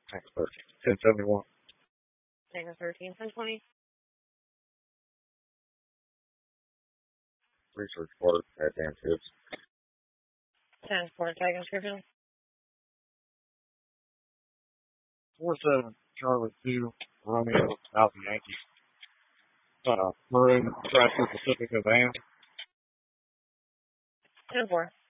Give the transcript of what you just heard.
Thanks, 1071. Tango 13, 1020. Research Park at Dan Tips. 10 for tag inscription. 47 Charlie 2 Romeo Alpha Yankee. Maroon Chrysler Pacifica van. 10-4.